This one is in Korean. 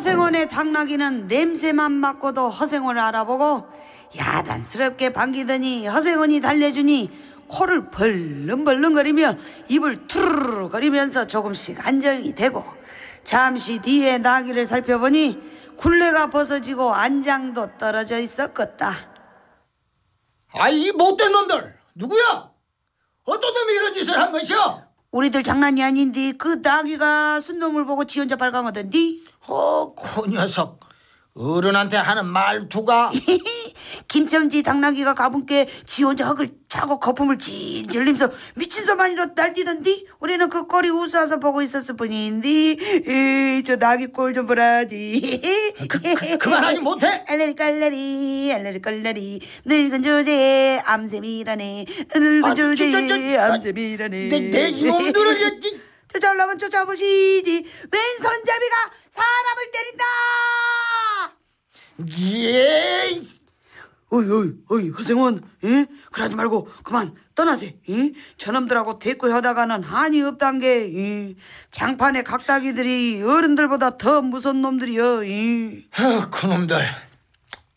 허생원의 당나귀는 냄새만 맡고도 허생원을 알아보고 야단스럽게 반기더니 허생원이 달래주니 코를 벌렁벌렁거리며 입을 투르르 거리면서 조금씩 안정이 되고, 잠시 뒤에 나귀를 살펴보니 굴레가 벗어지고 안장도 떨어져 있었겠다. 이 못된 놈들 누구야? 어떤 놈이 이런 짓을 한 것이야? 우리들 장난이 아닌데 그 나귀가 순놈을 보고 지 혼자 발광하던디. 그 녀석 어른한테 하는 말투가. 김첨지 당나귀가 가분께 지 혼자 흙을 차고 거품을 질질 흘리면서 미친 소만이로 날뛰던디. 우리는 그 꼴이 우스워서 보고 있었을 뿐인데 저 나귀 꼴 좀 보라지. 그만하지 못해? 알레리 깔레리 알레리 깔레리 늙은 주제에 암샘이라네. 늙은 주제에 암샘이라네. 내 이놈들을 쫓아오려면 쫓아보시지. 웬 손잡이가 사람을 때린다. 예. 어이 허생원, 그러지 말고 그만 떠나세. 저놈들하고 대꾸하다가는 한이 없단 게. 장판의 각다기들이 어른들보다 더 무서운 놈들이여. 그놈들